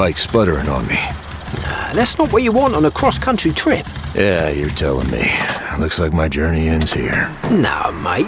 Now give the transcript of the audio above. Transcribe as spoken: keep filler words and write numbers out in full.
bike sputtering on me. Nah, that's not what you want on a cross-country trip. Yeah, you're telling me. Looks like my journey ends here. Nah, mate.